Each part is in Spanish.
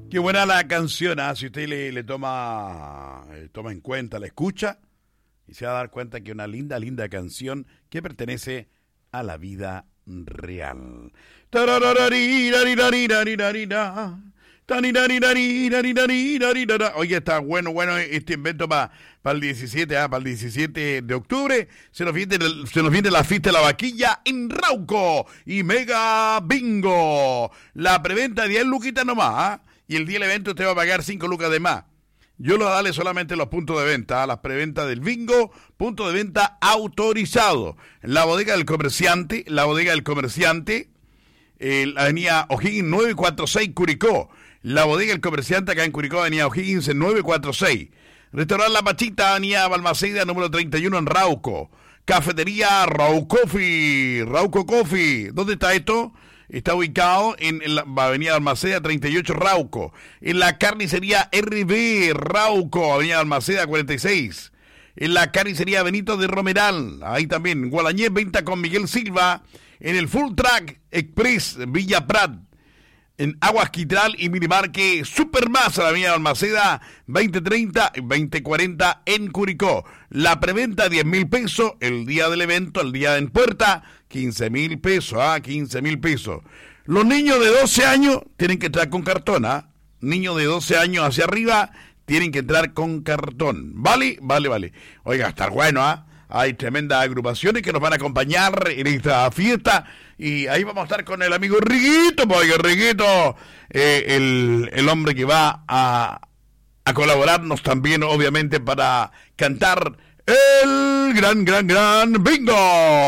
Qué buena la canción, ¿eh? Si usted le toma en cuenta, la escucha y se va a dar cuenta que una linda, linda canción que pertenece a la vida real. Oye, está bueno este invento para el 17, para el 17 de octubre. Se nos viene la fiesta de la vaquilla en Rauco y Mega Bingo. La preventa de 10 luquitas nomás, y el día del evento usted va a pagar 5 lucas de más. Yo lo voy a darle solamente los puntos de venta, las preventas del bingo, punto de venta autorizado. La bodega del comerciante, la avenida O'Higgins 946 Curicó. La bodega del comerciante acá en Curicó, avenida O'Higgins 946. Restaurante La Pachita, avenida Balmaceda número 31 en Rauco. Cafetería Rauco Coffee. ¿Dónde está esto? Está ubicado en la avenida Balmaceda 38 Rauco. En la carnicería RB Rauco, avenida Balmaceda 46. En la carnicería Benito de Romeral, ahí también. Gualañé, venta con Miguel Silva. En el Full Track Express Villa Prat. En Aguas Quitral y Minimarque Supermasa, la avenida Balmaceda 2030 y 2040 en Curicó. La preventa 10,000 pesos, el día del evento, el día en puerta, 15,000 pesos, 15,000 pesos. Los niños de 12 años tienen que entrar con cartón, Niños de 12 años hacia arriba tienen que entrar con cartón. ¿Vale? Oiga, está bueno, Hay tremendas agrupaciones que nos van a acompañar en esta fiesta. Y ahí vamos a estar con el amigo Riguito, porque Riguito, el hombre que va a colaborarnos también, obviamente, para cantar el gran bingo.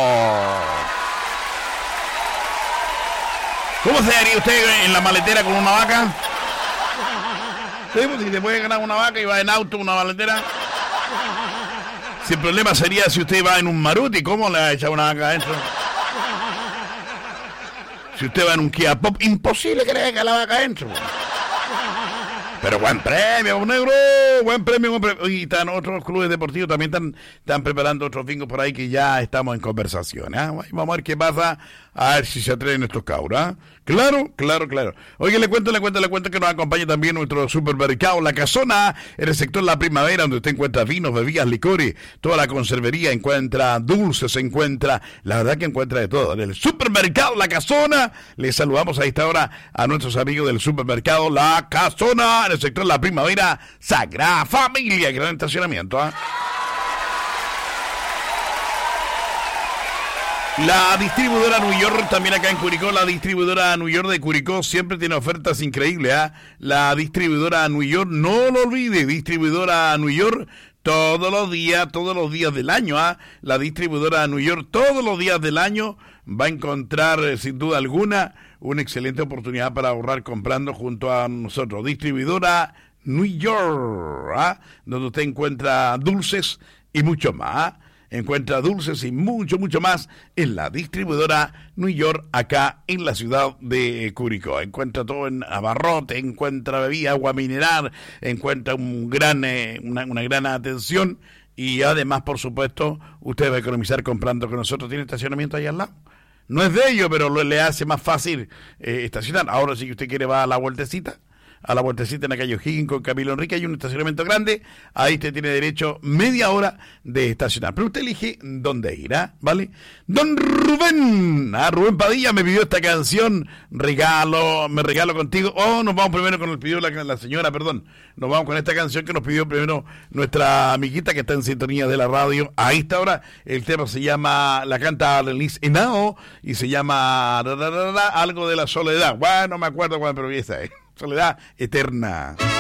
¿Cómo se haría usted en la maletera con una vaca? ¿Sí? Si te puede ganar una vaca y va en auto, una maletera. Si el problema sería si usted va en un Maruti, ¿cómo le va a echar una vaca adentro? Si usted va en un Kia Pop, imposible que le haga la vaca adentro. Pero buen premio, negro, buen premio. Y están otros clubes deportivos, también están preparando otros bingos por ahí que ya estamos en conversación. Vamos a ver qué pasa, a ver si se atreven estos cabros. Claro. Oye, le cuento que nos acompaña también nuestro supermercado La Casona, en el sector La Primavera, donde usted encuentra vinos, bebidas, licores, toda la conservería, encuentra dulces, la verdad que encuentra de todo. En el supermercado La Casona, les saludamos a esta hora a nuestros amigos del supermercado La Casona, en el sector La Primavera, Sagrada Familia, gran estacionamiento. La distribuidora New York, también acá en Curicó, la distribuidora New York de Curicó siempre tiene ofertas increíbles, La distribuidora New York, no lo olvide, distribuidora New York, todos los días del año, La distribuidora New York, todos los días del año va a encontrar, sin duda alguna, una excelente oportunidad para ahorrar comprando junto a nosotros. Distribuidora New York, donde usted encuentra dulces y mucho más, Encuentra dulces y mucho más en la distribuidora New York, acá en la ciudad de Curicó. Encuentra todo en abarrote, encuentra bebida, agua mineral, encuentra una gran atención y además, por supuesto, usted va a economizar comprando con nosotros. ¿Tiene estacionamiento ahí al lado? No es de ellos, pero le hace más fácil estacionar. Ahora, si usted quiere, va a la vueltecita en la calle O'Higgins con Camilo Enrique, hay un estacionamiento grande, ahí usted tiene derecho media hora de estacionar, pero usted elige dónde ir, ¿vale? Don Rubén, Rubén Padilla me pidió esta canción, me regalo contigo. Nos vamos primero con el pidió la señora, nos vamos con esta canción que nos pidió primero nuestra amiguita que está en sintonía de la radio a esta hora. El tema se llama, la canta Liz Henao y se llama algo de la soledad. Bueno, no me acuerdo cuál, pero esa es Soledad Eterna.